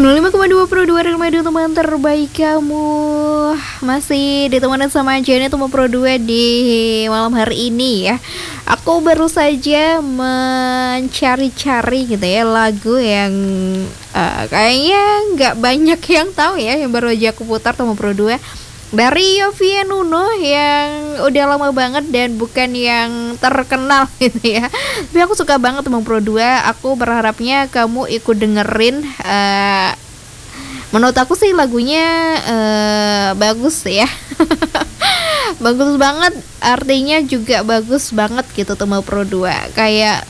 105,2 Pro 2 Radio teman terbaik kamu. Masih ditemenin sama Jenny Teman Pro 2 di malam hari ini ya. Aku baru saja mencari-cari gitu ya lagu yang kayaknya nggak banyak yang tahu ya, yang baru aja aku putar Teman Pro 2 dari Yovie Nuno yang udah lama banget dan bukan yang terkenal gitu ya. Tapi aku suka banget Teman Pro 2. Aku berharapnya kamu ikut dengerin. Menurut aku sih lagunya bagus ya. Bagus banget, artinya juga bagus banget gitu Teman Pro 2. Kayak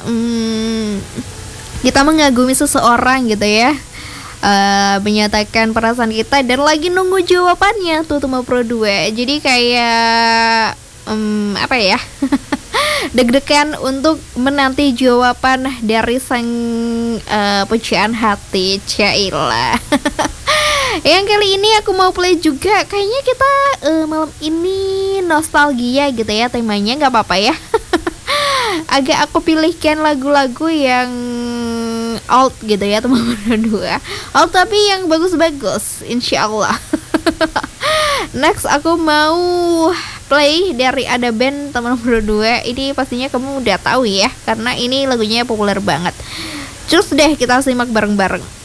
kita mengagumi seseorang gitu ya. Menyatakan perasaan kita dan lagi nunggu jawabannya tuh Teman Pro 2. Jadi kayak apa ya? Deg-degan untuk menanti jawaban dari sang pujaan hati Caila. Yang kali ini aku mau play juga. Kayaknya kita malam ini nostalgia gitu ya temanya, nggak apa-apa ya. Agak aku pilihkan lagu-lagu yang old gitu ya Teman Pro 2. Old tapi yang bagus-bagus insyaallah. Next aku mau play dari ada band Teman Pro 2. Ini pastinya kamu udah tahu ya, karena ini lagunya populer banget. Terus deh kita simak bareng-bareng.